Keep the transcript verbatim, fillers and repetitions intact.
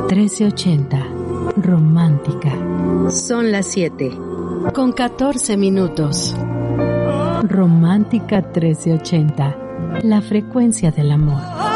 trece ochenta. Romántica. Son las siete. Con catorce minutos. Romántica trece ochenta. La frecuencia del amor.